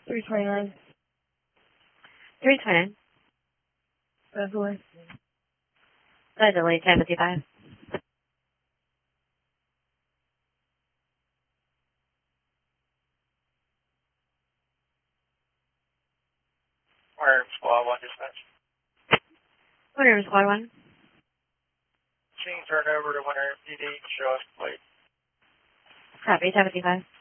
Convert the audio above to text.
329. 329. Beverly. Beverly, 1055. Where Squad 1 dispatch. Whatever, Squad 1. Machine turned over to Winter PD. Show us plate. Copy, 1055.